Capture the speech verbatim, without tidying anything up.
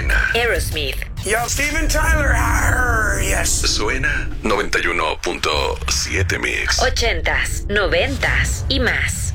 suena. Aerosmith. Yo, Steven Tyler. Arr, yes. Suena noventa y uno punto siete Mix. Ochentas, noventas y más.